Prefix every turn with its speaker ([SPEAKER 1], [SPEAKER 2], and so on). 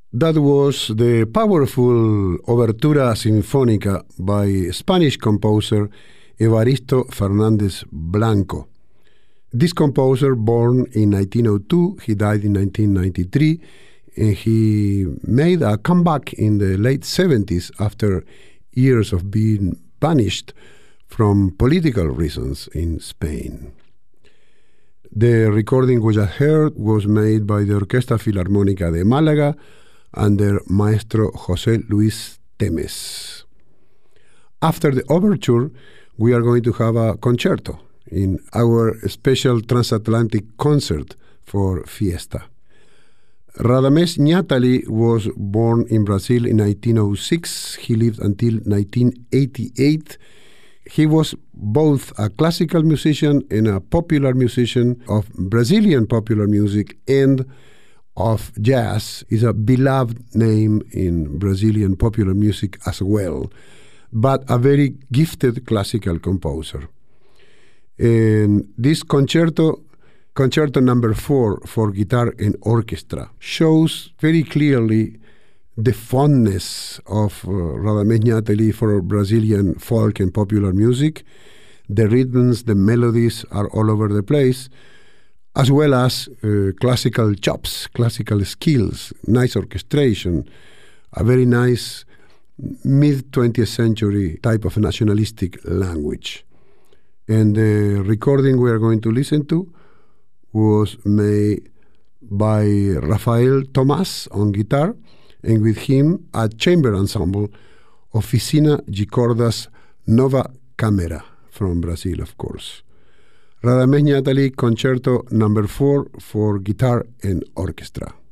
[SPEAKER 1] That was the powerful Obertura Sinfónica by Spanish composer Evaristo Fernández Blanco. This composer, born in 1902, he died in 1993, and he made a comeback in the late 70s after years of being banished from political reasons in Spain. The recording we just heard was made by the Orquesta Filarmónica de Málaga under Maestro José Luis Temes. After the overture, we are going to have a concerto in our special transatlantic concert for Fiesta. Radamés Ñátali was born in Brazil in 1906. He lived until 1988. He was both a classical musician and a popular musician of Brazilian popular music and of jazz. Is a beloved name in Brazilian popular music as well, but a very gifted classical composer. And this concerto number 4 for guitar and orchestra, shows very clearly the fondness of Radamés Ñátali for Brazilian folk and popular music. The rhythms, the melodies are all over the place, as well as classical chops, classical skills, nice orchestration, a very nice mid-20th century type of nationalistic language. And the recording we are going to listen to was made by Rafael Tomás on guitar, and with him a chamber ensemble, Oficina de Cordas Nova Câmara, from Brazil, of course. Radamés Ñátali, Concerto number 4 for guitar and orchestra.